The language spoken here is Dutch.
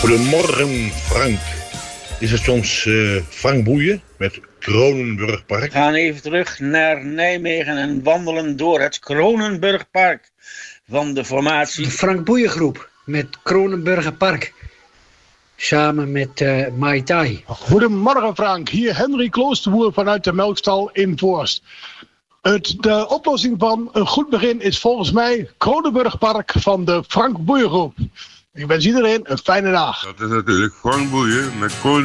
Goedemorgen Frank. Is het soms Frank Boeien met Kronenburgpark? We gaan even terug naar Nijmegen en wandelen door het Kronenburgpark van de formatie De Frank Boeien groep met Kronenburgerpark. Samen met Mai Tai. Goedemorgen Frank, hier Henry Kloosterboer vanuit de Melkstal in Voorst. De oplossing van een goed begin is volgens mij Kronenburgpark van de Frank Boeien groep. Ik wens iedereen een fijne dag. Dat is natuurlijk Frank Boeien met